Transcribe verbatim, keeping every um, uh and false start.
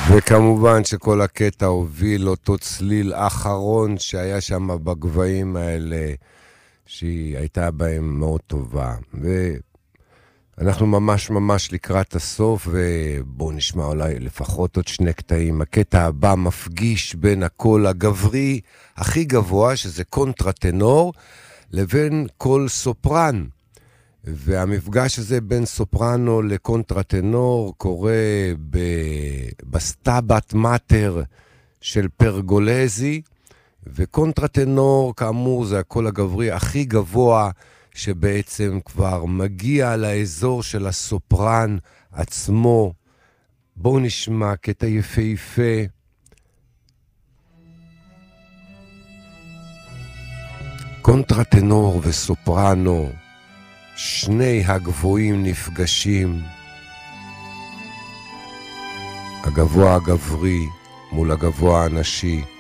וכמובן שכל הקטע הוביל אותו צליל אחרון שהיה שם בגבעים האלה, שהיא הייתה בהם מאוד טובה. ואנחנו ממש ממש לקראת הסוף, ובואו נשמע אולי לפחות עוד שני קטעים. הקטע הבא מפגיש בין הקול הגברי הכי גבוה, שזה קונטרטנור, לבין קול סופרן. והמפגש הזה בין סופרנו לקונטרטנור קורה בסטאבט מאטר של פרגולזי, וקונטרטנור כאמור זה הקול הגברי הכי גבוה שבעצם כבר מגיע לאזור של הסופרן עצמו. בואו נשמע קטע יפהפה. קונטרטנור וסופרנו, שני הגבוהים נפגשים, הגבוה הגברי מול הגבוה הנשי.